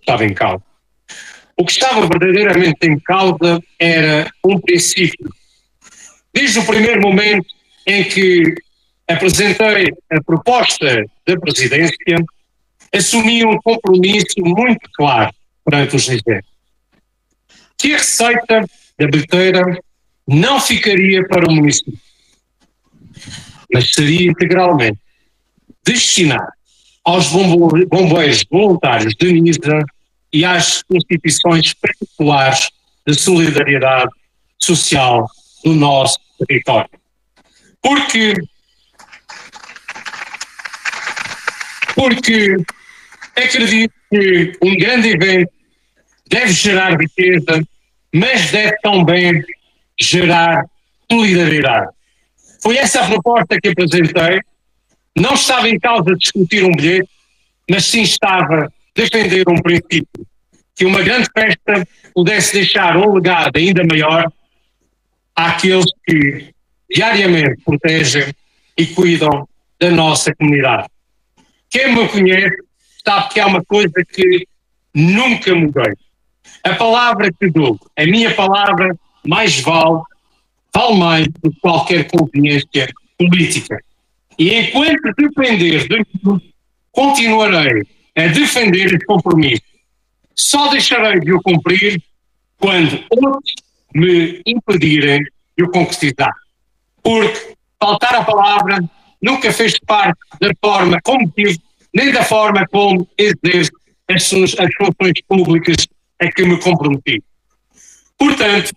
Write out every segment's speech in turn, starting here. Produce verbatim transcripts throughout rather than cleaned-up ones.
estava em causa. O que estava verdadeiramente em causa era um princípio. Desde o primeiro momento em que apresentei a proposta da presidência, assumi um compromisso muito claro perante os nigérianos. Que a receita da bilheteira não ficaria para o município, mas seria integralmente destinada aos bombeiros voluntários de Nisa e às instituições particulares de solidariedade social do nosso território. Porque, porque acredito que um grande evento deve gerar riqueza, mas deve também gerar solidariedade. Foi essa a proposta que apresentei. Não estava em causa discutir um bilhete, mas sim estava a defender um princípio, que uma grande festa pudesse deixar um legado ainda maior àqueles que diariamente protegem e cuidam da nossa comunidade. Quem me conhece sabe que há uma coisa que nunca mudei. A palavra que dou, a minha palavra, mais vale, vale mais do que qualquer conveniência política. E enquanto depender de mim, continuarei a defender esse compromisso. Só deixarei de o cumprir quando outros me impedirem de o concretizar. Porque faltar a palavra nunca fez parte da forma como tive, nem da forma como exerço as, as funções públicas a que me comprometi. Portanto,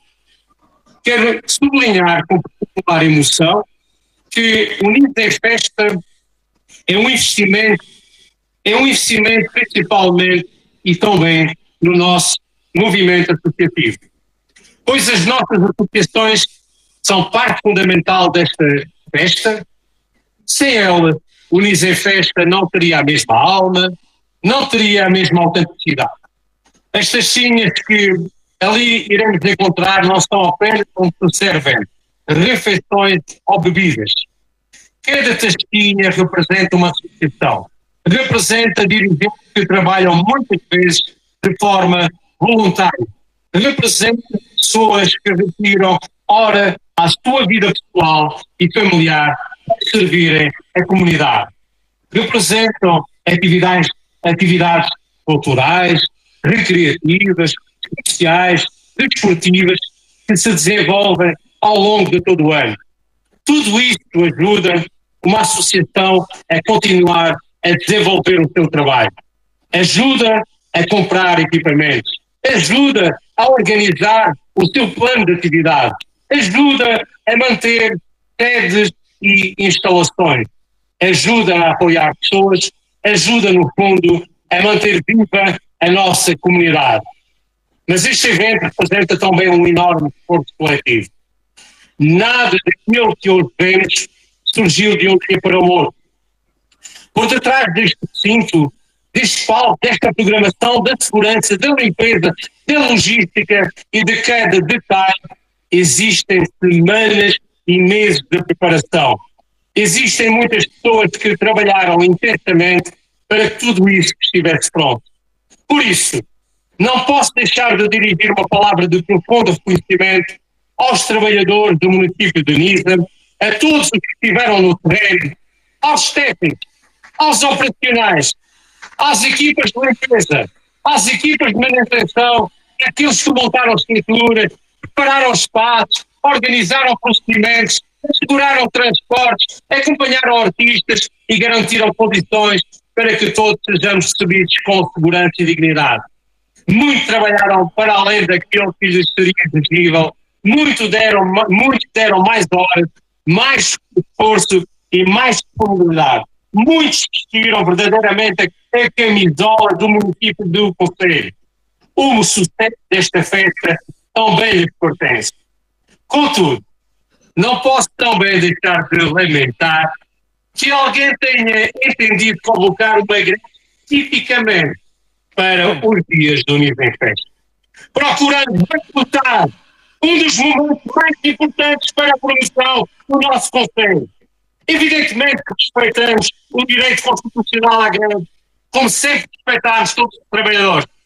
quero sublinhar com particular emoção que o Nisa em Festa é um investimento, é um investimento principalmente e também no nosso movimento associativo. Pois as nossas associações são parte fundamental desta festa. Sem ela, o Nisa em Festa não teria a mesma alma, não teria a mesma autenticidade. As taxinhas que ali iremos encontrar não são apenas onde se servem refeições ou bebidas. Cada taxinha representa uma associação, representa dirigentes que trabalham muitas vezes de forma voluntária, representa pessoas que retiram hora à sua vida pessoal e familiar para servirem a comunidade. Representam atividades, atividades culturais, recreativas, sociais, desportivas que se desenvolvem ao longo de todo o ano. Tudo isto ajuda uma associação a continuar a desenvolver o seu trabalho. Ajuda a comprar equipamentos. Ajuda a organizar o seu plano de atividade. Ajuda a manter sedes e instalações. Ajuda a apoiar pessoas. Ajuda, no fundo, a manter viva a nossa comunidade. Mas este evento representa também um enorme esforço coletivo. Nada daquilo que hoje vemos surgiu de um dia para o outro. Por detrás deste recinto, deste palco, desta programação, da segurança, da limpeza, da logística e de cada detalhe, existem semanas e meses de preparação. Existem muitas pessoas que trabalharam intensamente para que tudo isso estivesse pronto. Por isso, não posso deixar de dirigir uma palavra de profundo reconhecimento aos trabalhadores do município de Nisa, a todos os que estiveram no terreno, aos técnicos, aos operacionais, às equipas de limpeza, às equipas de manutenção, aqueles que montaram estruturas, prepararam espaços, organizaram procedimentos, asseguraram transportes, acompanharam artistas e garantiram condições para que todos sejamos recebidos com segurança e dignidade. Muito trabalharam para além daquilo que lhes seria exigível, muito deram, muito deram mais horas, mais esforço e mais disponibilidade. Muitos vestiram verdadeiramente a camisola do município do Conselho. O sucesso desta festa também lhes pertence. Contudo, não posso também deixar de lamentar que alguém tenha entendido convocar uma greve tipicamente para os dias do Nisa em Festa, procurando boicotar um dos momentos mais importantes para a promoção do nosso Conselho. Evidentemente que respeitamos o direito constitucional à greve, como sempre respeitámos todos os trabalhadores,